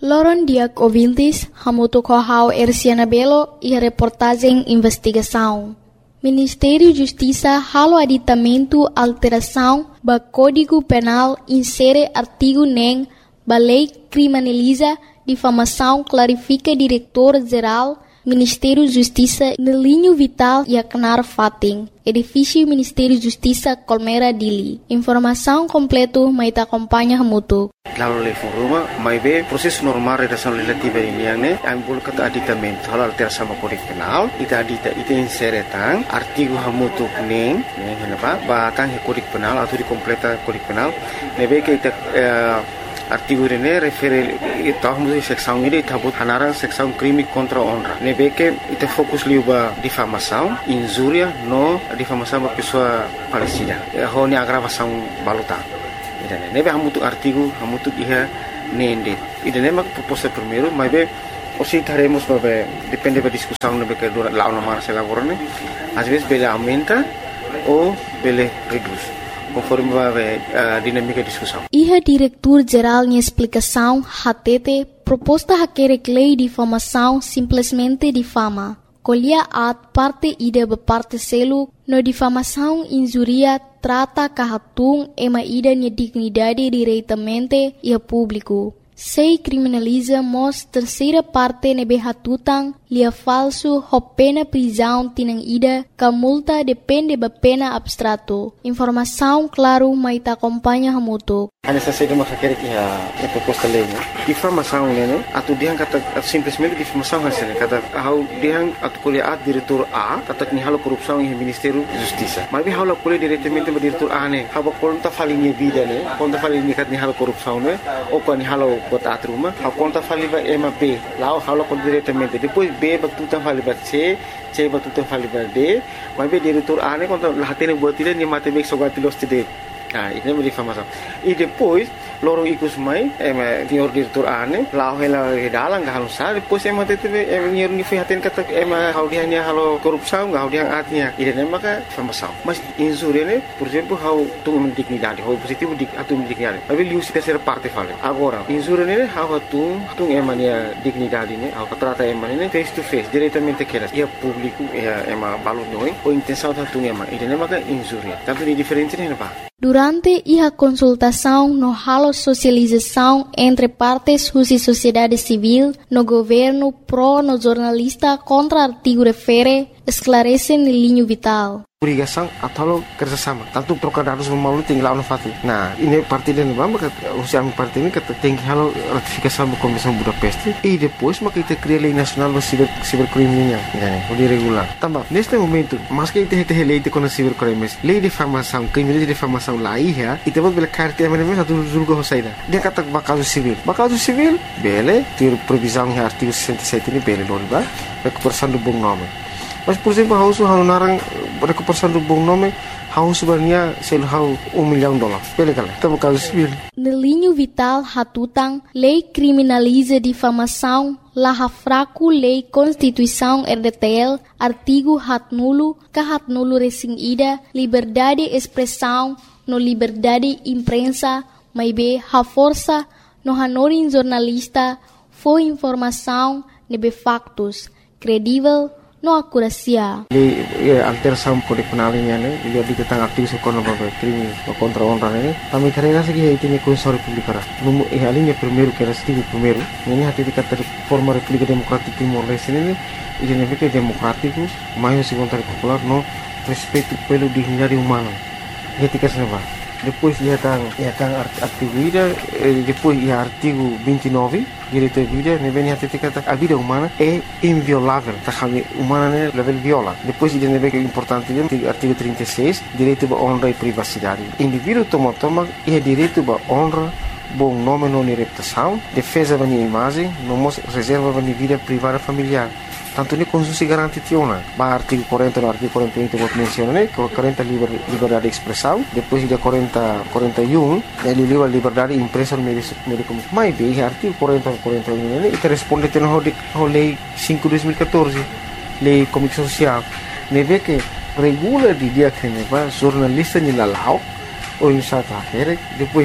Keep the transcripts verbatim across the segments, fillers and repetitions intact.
Loron Diak ouvintes, hamutu kohau Erciana Belo e a reportagem investigação. Ministério Justiça halo aditamento alteração ba Código Penal insere artigo nem ba lei criminaliza difamação clarifica diretor-geral Ministério Justiça no linho vital e acnar fating. Edifício Ministério Justiça Colmeira Dili. Informação completo mai ta acompanha hamutu. Lalu le foruma mai be proses normal redação legislativa ini yang ne ambul kata aditamento hal alteração sama Kode Penal ita adita ita insere tang artigo hamutu neng neng kenapa ba tang Kode Penal atau di completa Kode Penal nebe ke ita uh, artigo ini refere ita hamutu seksão ini tabut hanarang seksão crime contra honra nebe ke ita fokus liuba difamação injuria no difamação ba pessoa falecida ho ni agravação balutang. Idane nebe hamutu artigo hamutu iha nende idane mak proposta primeiro mas be osi taremos babe depende da discussão nebe que dura lá no mar se lavorane às vezes bele aumenta ou bele reduz conforme babe a dinâmica da discussão. Iha diretor geral em explicação hatete proposta haquere lei de difamação simplesmente difama. Colhia at parte ida be parte selo no difamação injuria trata kahatung ema ida ni dignidade diretamente e a público. Sei criminaliza mos terceira parte nebe hatutang lia falso ho pena prisão tinang ida ka multa depende ba pena abstrato. Informação claro mai ta acompanha hamutu. Hanya saja masa kira kia a proposta lei né difamação né atau dia kata simplesmente difamação hasilnya kata how dia atau kuliah diretor A kata ni halo korupsi em Ministério Justiça mas bi halo kuliah diretamente ba diretor A né haba konta falinha vida né konta falinha kat ni halo korupsi né ou kan ni halo bota atruma ha konta faliba ema B lá halo kon diretamente depois B ba tutan faliba C C ba tutan faliba D mas bi diretor A né konta lahatene buat tidak ni mate bek sogatilos tidak. Ah, ini é difamação. E depois, loro ikus mai, é senhor diretor ane, lá ela dalang gak halus sah, depois é mate teve é senhor ni fihaten kata é ma how dia nya halo korupsi, gak how dia atnya. Ini nama ka difamação. Mas injuria ne, por exemplo, how tu dignidade, how positivo dik atu dignidade. Mas liu se terceira parte fala. Agora, injuria ne, how tu tu é mania dignidade ne, how trata é mania face to face, diretamente aquelas. E a público é é ma balu noi, ou intenção tu é ma. Ini nama ka injuria. Tapi di diferente ne apa? Durante a consultação no halo socialização entre partes e sociedade civil, no governo pro no jornalista contra artigo refere, esclarece no linho vital. Obrigação atau kerjasama. Tanto trocar dados memalu tinggal no fati. Nah, ini parti dan bamba usia parti ini kata tinggi halo ratifikasi sama Komisi Budapest. E depois maka kita cria lei nacional do ciber cibercriminal, né? O regular. Também neste momento, mas que kita tem lei de contra cibercrimes, lei de difamação, crime de difamação lá ia, e temos bela carta é mesmo satu julgo hosaida. Dia kata bakal civil. Bakal civil, bele, ter previsão em artigo sessenta e sete ini bele lor ba, recuperação do bom nome. Mas, por exemplo, hausu halo narang recuperação do bom nome, hausu sebenarnya seluruh um milhão de dólares. Bele kala, kita bakal civil. No linho vital hatutang, lei criminaliza difamação, laha fraco lei Constituição R D T L, artigo hat nulo, ka hat nulo resing ida, liberdade expressão, no liberdade imprensa, mai be ha força, no hanorin jornalista, foi informação, nebe factos, credível, no akurasia. Di ya, alteração Kode Penal ini ne, dia di tentang aktivis ekonomi crime contra honra ne. Kami carrega segi itu ni Constituição Republicana. Numu eh alinha primeiro que era artigo primeiro. Ini hati di kata forma República Democrática Timor-Leste ne, ini ne que democrático, mais segundo popular no respeito pelo dignidade humana. Ketika senapa. Depois ia tang ia tang artigo ida, depois ia artigo vinte e nove, direito à vida, ne vem até kata a vida humana é inviolável, tá kami humana ne level viola. Depois ida ne vem importante dia artigo trinta e seis, direito à honra e privacidade. Indivíduo toma toma é direito à honra, bom nome não reputação, defesa da minha imagem, não reserva da minha vida privada familiar. Tanto ni konstitusi garanti tiona, ba artigo quarenta no artigo quarenta e um que menciona né, quarenta liber, liberdade de expressão, depois de quarenta, quarenta e um, ele liu a liberdade de imprensa no meio de comunicação. Mas bem, artigo quarenta, quarenta e um, né, ele responde a a lei cinco de dois mil e quatorze, lei de comunicação social, ne vê que regula de dia que ne va jornalista ni lalau, ou em sata here, depois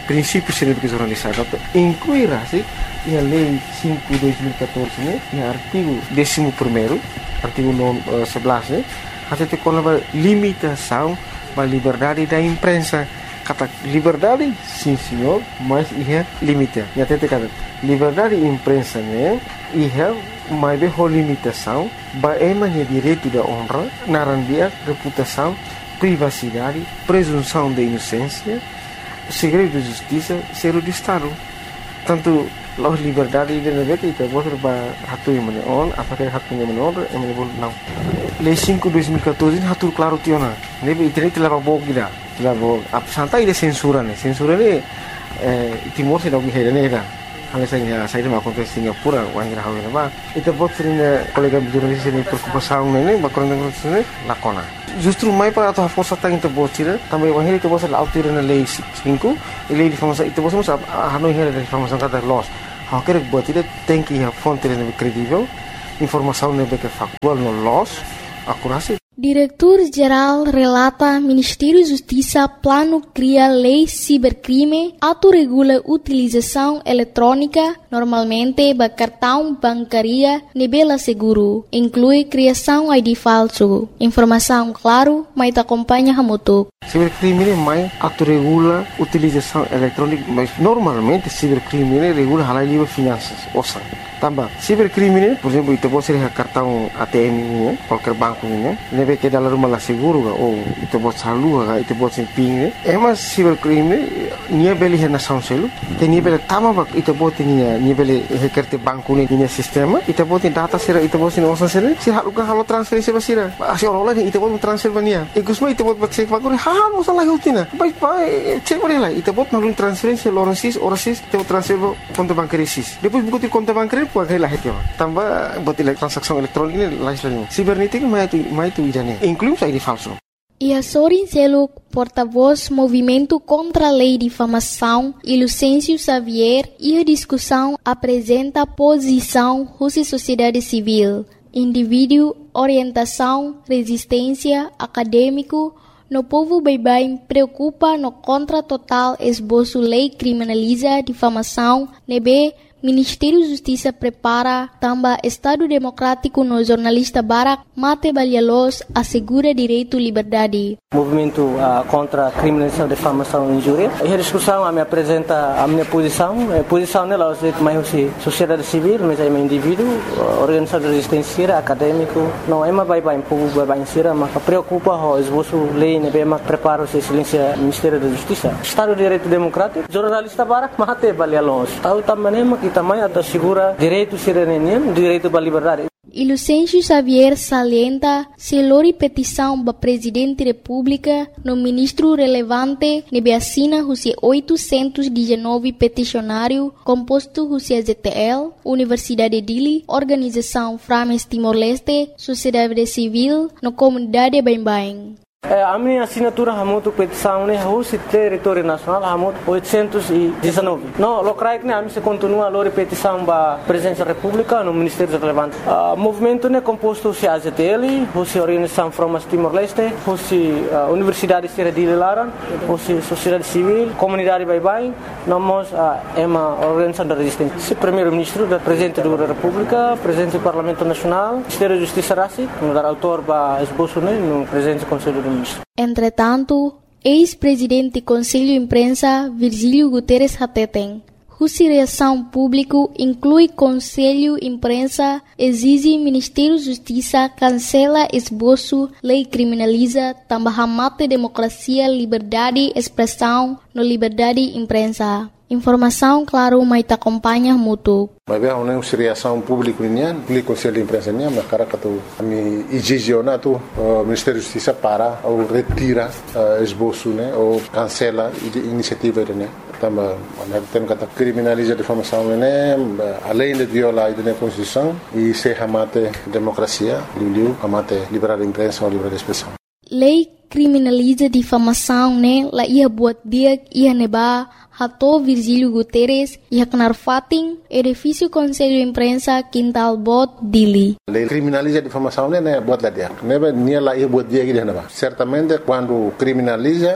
princípios de jornalismo, incluirá-se a Lei cinco de dois mil e catorze, né, e artigo décimo primeiro, artigo sebelas, né, até tem uma limitação da liberdade da imprensa. Kata liberdade, sim senhor, mas ia limita. E até tem liberdade da imprensa, né, ia mais bem limitação, bagaimana direito da honra, narandia, reputação, privacidade, presunção de inocência, segredo de justiça, segredo de Estado. Tanto a liberdade de negara itu boleh berhatu yang mana on, apakah hatu yang mana on, yang mana boleh não. Lei cinco de dois mil e catorze hatu claro tiona. Nebe internet telah bawa kita, telah bawa. Apa santai dia censura ni, censura ni Timor se dah berhenti ni dah. Hal saya saya dah makan ke Singapura, orang kira hawi nama. Itu buat sering kolega jurnalis ini preocupasi ni, bakoran dengan sini lakona. Justru mai para atau força tang itu buat sih, tambah orang itu buat selalu tiada lei cinco, lei informasi itu buat semua hanoi hera informasi kata loss. Hal kira buat tidak tem que a fonte lebih kredibel, informasi lebih faktual no loss, akurasi. Diretor-Geral relata Ministério Justiça plano cria lei cibercrime, autorregula utilização eletrônica, normalmente ba cartão bancaria nebela seguro, inclui criação I D falso. Informação claro, mas acompanha hamutuk. Cibercrime mais autorregula utilização eletrônica, mas normalmente cibercrime regula halal livre finanças, osa. Tambah, cibercrime, por exemplo, itu boleh ser cartão A T M ini, qualquer banco ini, nebe ke dalam rumah lah seguro ga, oh, itu boleh salu ga, itu boleh simping ni. Emas cibercrime, nia beli hena sound selu, te nia beli tama bak, itu boleh nia nia beli hekerte banku ni nia sistema, itu boleh data sera, itu boleh osan sera, si halu ga halu transferensi basira, asi orang lain itu boleh transfer bania. Ikusma itu boleh cek bakuri, ha, osan lah hutina, baik baik, cek boleh lah, itu boleh nalun transferensi orang sis, orang sis, itu transfer konto bancaria sis. Depois buku konto bancaria pun agak lahir tiada. Tambah buat transaksi elektronik ini lain lagi. Cibernética mais tu mais tu ida ni. Inclui I D falso. E a Sorin Seluk, porta-voz Movimento contra a Lei de Difamação, e Lucêncio Xavier, e a discussão apresenta posição Rússia Sociedade Civil, indivíduo, orientação, resistência, acadêmico. No povo bem preocupa no contra total esboço lei criminaliza difamação, nebe Ministério Justiça prepara também Estado Democrático no jornalista Barak Mate Balialos assegura direito e liberdade. Movimento uh, contra a criminalização, difamação e injúria. E a discussão a me apresenta a minha posição. A posição nela é mais sociedade civil, mas é um indivíduo, organização de resistência, acadêmico. Não é mais bem bem povo bem bem sira, mas preocupa o esboço lei, né, bem mais prepara o excelência Ministério da Justiça. Estado de Direito Democrático, jornalista Barak Mate Balialos. Tahu também que também assegura direito cidadania, direito à liberdade. E Lucêncio Xavier salienta se lori petição para Presidente da República no ministro relevante nebe assina Rússia oitocentos e dezenove peticionário composto Rússia Z T L, Universidade de Dili, Organização Frames Timor-Leste, Sociedade Civil, no comunidade Bem-Bem. A minha assinatura é muito petição, né? Rússia território nacional é muito oitocentos e dezenove. Não, o que né? A minha continua a lori petição para a Presidência da República no Ministério relevante. O movimento é composto de A Z T L, Rússia Organização Frames Timor-Leste, Rússia Universidade de Dili Laran, Rússia Sociedade Civil, Comunidade Bem-Bem, nós é uma organização de resistência. Primeiro-Ministro, Presidente da República, Presidente do Parlamento Nacional, Ministério da Justiça Rassi, no autor para esboço, né? No Presidente do Conselho do Entretanto, ex-presidente do Conselho de Imprensa Virgílio Guterres Hateten, Rússia Reação Público inclui Conselho de Imprensa, exige Ministério da Justiça cancela esboço, lei criminaliza, também mate democracia, liberdade, expressão, no liberdade de imprensa. Informação, claro, mas te acompanha muito. Mas bem, uma reação pública nian, o Conselho de Imprensa nian, mas cara que tu me exige na tu Ministério da Justiça para ou retira esboço, né, ou cancela a iniciativa né. Também, tem que criminalizar a difamação né, além de violar a Constituição e se amate democracia, liu amate liberdade de imprensa ou liberdade de expressão. Lei criminaliza difamação, né? La ia buat dia ia neba hato Virgílio Guterres ia kenar fating edifício Conselho de Imprensa Quintal Bot Dili. Lei criminaliza difamação, né? Buat lá dia. Neba nia la ia buat dia que neba. Certamente quando criminaliza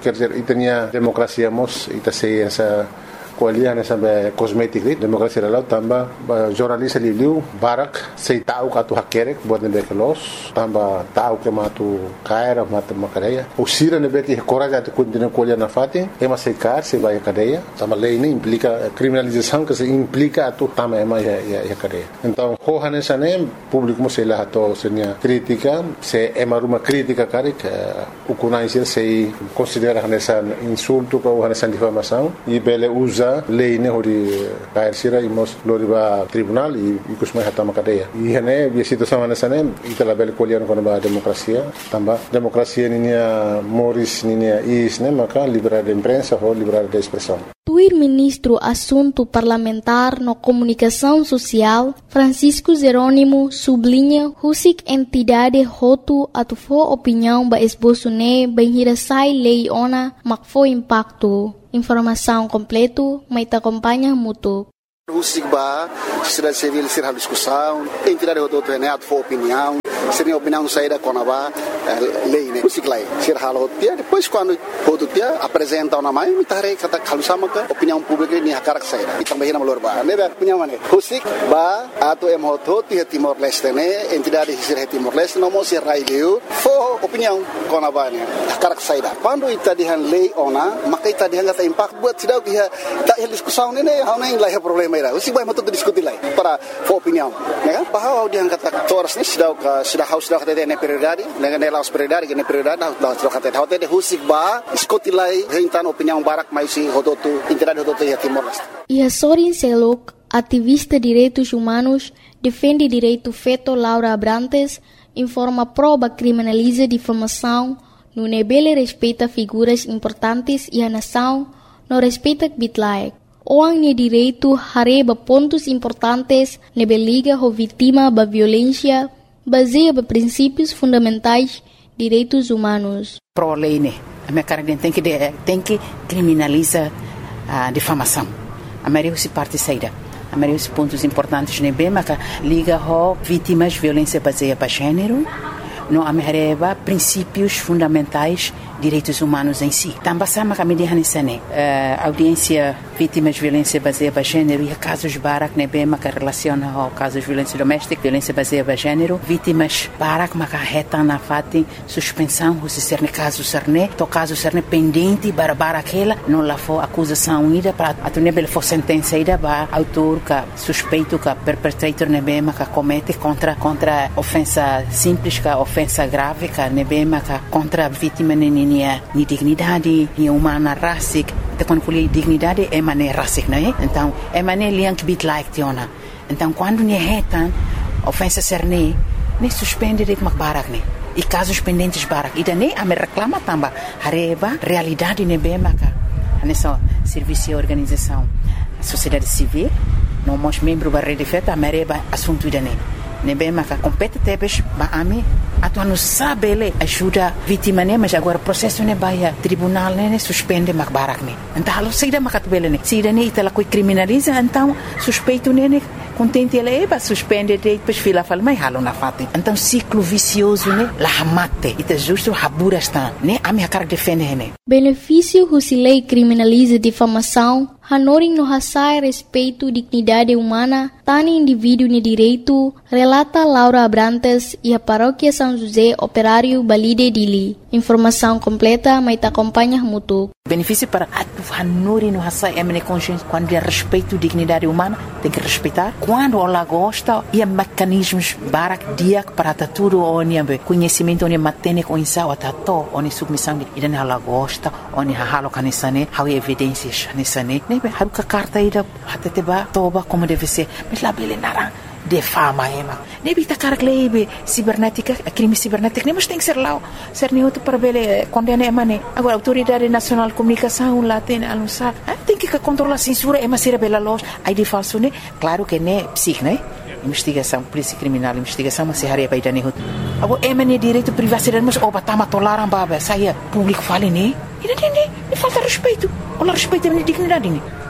quer dizer, e tinha democracia mos, e tá sei essa kualian essa cosmética, democracia lá também, jornalista liu barak, sei tahu katu hakerek buat nebe kelos, tambah tahu que matu caira, matu macareia, o sira nebe que coragem atu continua kualian na fatin, ema sei car, sei vai a cadeia, tambah lei nem implica criminalização que se implica atu também ema ya ya cadeia. Então, hohan essa nem público sei lá atu senia crítica, se ema uma crítica carik, o kunaisil sei considera essa insulto ou essa difamação e bele usa lei ne hori kair sira imos loriba tribunal e kusmai hatama cadeia e hene bi situação nessa ne itala bel kolian kono ba democracia tamba democracia ninia moris ninia is ne maka liberdade de imprensa ou liberdade de expressão. Tuir ministro assunto parlamentar no comunicação social Francisco Jerônimo sublinha husik entidade hotu atufo opinião ba esboço ne benhirasai lei ona makfo impacto. Informação completo, mas te acompanha muito. O SIGBA, sociedade civil, ser a discussão, entidade do outro renato for opinião, seria opinião saída com a lei, né? O SIGLA, ser a rotia, depois quando o outro dia apresenta uma mãe, me tarei kata kalusama ka opinião pública ni hakar saída. E também na malorba, né? Opinião mana? O SIGBA, ato em hoto ti Timor Leste, né? Entidade ser Timor Leste, não mo ser raileu, for opinião com a bane, hakar saída. Quando ita dihan lei ona, maka ita dihan kata impact buat sidau ki ta diskusão né? Hau nem lah problema. O SIGBA mau tuh diskusi lagi para opinião, ya kan? Bahwa dia kata toras ni sudah sudah haus sudah kata dia prioridade, dengan dia laus prioridade, dengan prioridade sudah kata dia kata dia o SIGBA diskusi lagi hentan opinião barak mais si hototu entidade hototu ya Timor Leste. E a Sorin Selok, ativista direitos humanos, defende direito feto Laura Abrantes, informa prova criminaliza difamação, no nebele respeita figuras importantes e a nação não respeita bitlaek. Orang ni direito hareba pontos importantes nebe liga ho vítima ba violência baseia ba princípios fundamentais direitos humanos. Pro lei né, a minha cara tem que tem que criminalizar a difamação. A maioria se parte saída. A maioria dos pontos importantes nebe mas liga ho vítimas violência baseia ba gênero. Não amerreba princípios fundamentais direitos humanos em si. Também sama kami di hanisane audiência vítimas de violência baseada em gênero e casos barak nebe maka relaciona ao casos de violência doméstica, violência baseada em gênero, vítimas barak maka reta na fati suspensão se ser caso serne, to caso serne pendente para barakela não lá for acusação ida para atunebel for sentença ida ba autor ka suspeito ka perpetrator nebe maka comete contra contra ofensa simples ka ofensa grave ka nebe maka contra vítima nini ni dignidade, ni humana racic, te quando colhe dignidade é maneira racic, não é? Então, é maneira liang bit like tiona. Então, quando ni retan ofensa serne, ni suspende de makbarak ne. E casos pendentes barak. E daí a me reclama tamba hareba realidade ne be maka. Nessa serviço e organização, a sociedade civil, não mos membro da rede feta, a mereba assunto dane. Ne be maka compete tebes ba ami atu não sabe ele ajuda vítima né mas agora processo né vai tribunal né suspende makbarak né então halo saída makatbele né saída né itala coi criminaliza então suspeito né contente ele é suspende depois fila fala mas halo na fate então ciclo vicioso né la mate ita justo habura está né a minha cara defende né benefício se lei criminaliza difamação hanoring no hasai respeito dignidade humana tani indivíduo ne direito relata Laura Abrantes e a paróquia São José Operário Balide Dili. Informação completa, mas te acompanha muito. Benefício para a hanuri no hasai é minha consciência quando é respeito dignidade humana tem que respeitar quando ela gosta e mecanismos barak dia para tudo onde conhecimento onde matene com isso a tato onde submissão e dan ela gosta onde halo kanisane how evidências nisane ne haruka carta ida hateteba toba como deve ser mas lá bele nara defama ema ne bita carglebe cibernética crime cibernético ne mas tem que ser lá ser nem outro para bele condena ema ne agora autoridade nacional de comunicação lá tem anunciar tem que controlar a censura ema ser bela loja aí de falso ne claro que ne psic né investigação polícia criminal investigação mas se haria para ir ne agora ema ne direito privacidade mas oba tama tolaram baba saia público fale ne e não tem falta respeito ou respeito a minha dignidade ne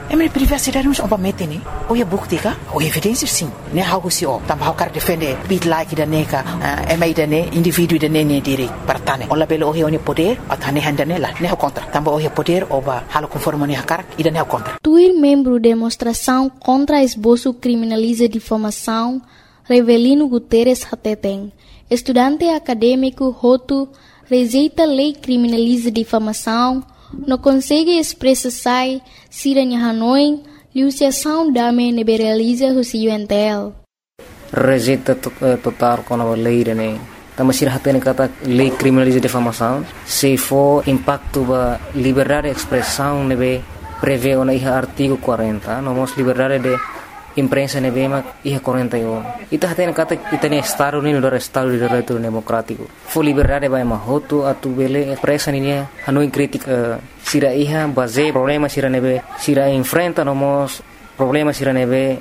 É minha privacidade não é mete né. Ou é bukti ka? Ou evidência sim. Né algo se ó. Também o cara defende bit like da neka, é mais da né indivíduo da né direito para tane. Ola pelo o é poder, a tane handa nela. Né o contra. Também o é poder oba halo conforme né cara e da né o contra. Tuir membro demonstração contra esboço criminaliza difamação, Revelino Guterres Hateteng, estudante acadêmico Hotu, rejeita lei criminaliza difamação, não consegue expressar siranya Hanoi, liusiação dame neberaliza o cientel. Rejeita total com a lei, né? Tama sira hatene kata lei criminaliza difamação, se for impacto ba liberdade de expressão nebe prevê o na artigo quarenta, nomos liberdade de imprensa nebe ma iha quarenta e um. Ita hatene kata itane estado ni do estado de direito democrático. For liberdade ba ma hotu atu bele expressa ni Hanoi crítica sira iha base problema sira nebe sira enfrenta nomos problema sira nebe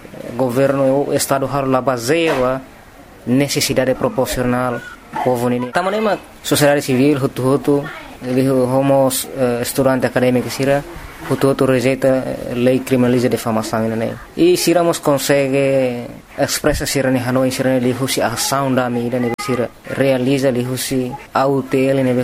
governo estado har la base wa necessidade proporcional povo nini. Tamane ma sociedade civil hutu hutu ele homos uh, estudante acadêmico sira hutu hutu rejeita lei criminaliza difamação né. E siramos consegue expressa sira ni Hanoi sira ni husi ação da mídia ne sira realiza li husi autel ne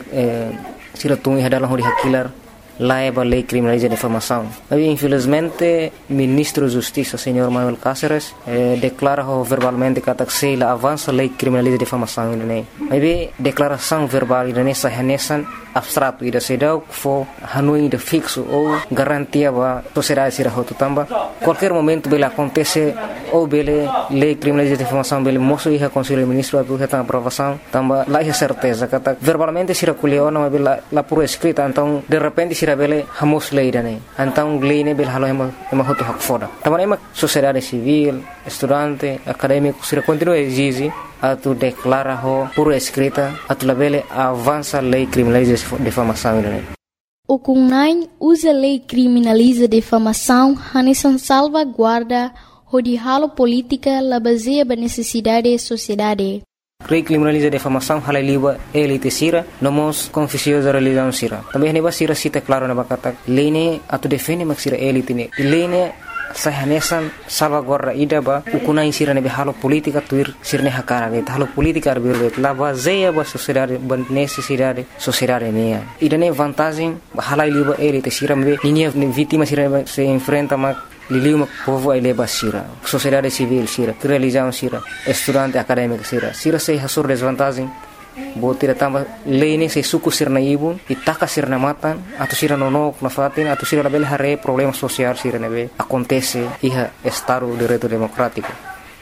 sira tungi hadalah hori hakilar laiba lei criminaliza difamação. Mas infelizmente ministro da Justiça senhor Manuel Cáceres eh, declara verbalmente que se la avança lei criminaliza difamação né. Mas declaração verbal né sahanesan abstrato ida sedau fo Hanoi de fixo ou garantia ba sociedade sira hotu tamba qualquer momento bela acontece ou bele lei criminaliza difamação bele moço iha conselho ministro atu heta aprovação tamba lá é certeza que verbalmente sira kuleona mas bela la pura escrita então de repente sira bele hamos lei dane então lei ne bele halo ema ema hotu hak foda tamba ema sociedade civil estudante acadêmico sira continua exige atu declara ho pura escrita atu labele avança lei criminaliza difamação né. O Kunai usa lei criminaliza difamação hanesan salvaguarda de halo política la baseia ba necessidade sociedade. Lei criminaliza difamação hala liba elite sira nomos confusiosa religião sira. Também neba sira cita claro na bakata lei ne atu defende mak sira elite ne. Lei ne sahanesan salvaguarda ida ba ukuna insira nebe halo politika tuir sirne hakara be halo politika arbirbe la baseia ba sociedade ba necessidade sociedade ne ida ne vantagem hala liba elite sira me ninia vítima sira se enfrenta ma liliu povo ai leba sira sociedade civil sira religião sira estudante acadêmico sira sira se hasur desvantagem botira tamba lei se suku sirna ibu itaka sirna matan atau sira nonok na fatin atau sira label hare problema social sira nebe acontece iha estado de direito democrático.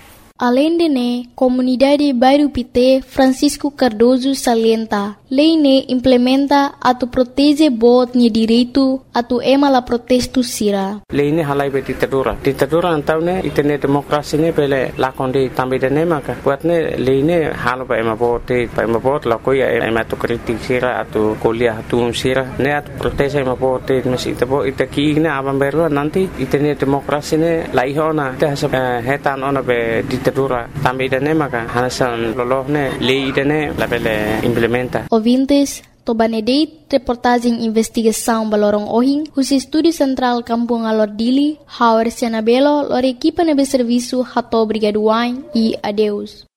Além de ne, comunidade Bairro Pité Francisco Cardoso salienta, lei ne implementa atu protege bot ni direito atu ema la protesto sira. Lei ne halai be ditadura. Ditadura antau ne itene demokrasi ne bele lakon di tambi de ne maka. Buat ne lei ne halo ba ema bot pa ema bot la ko ya ema tu kritik sira atu kuliah atu sira ne atu protege ema bot mesi tabo itaki ne abam beru nanti itene demokrasi ne laihona te hetan ona be ditadura tambi de ne maka hanasan loloh ne lei de ne la bele implementa. Ouvintes, Tobanedeit, reportagem investigação Balorong Ohing, os Estúdio Central Kampung Alordili, Hauer Sianabelo, lor equipa nebe serviço Hato Brigaduain e adeus.